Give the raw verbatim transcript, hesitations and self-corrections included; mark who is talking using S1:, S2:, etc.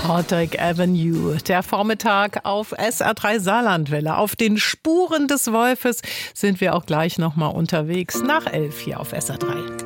S1: Hotdog Avenue, der Vormittag auf S R drei Saarlandwelle. Auf den Spuren des Wolfes sind wir auch gleich nochmal unterwegs nach elf hier auf S R drei.